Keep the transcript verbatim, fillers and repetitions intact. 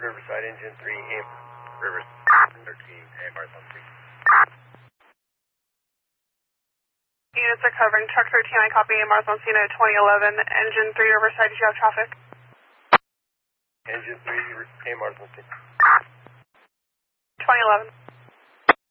Riverside, engine three, aim, Riverside, thirteen, A M Rs on three. Units are covering truck thirteen, I copy, A M Rs on scene at twenty eleven, engine three, Riverside, did you have traffic? Engine three, A M Rs on scene. twenty eleven.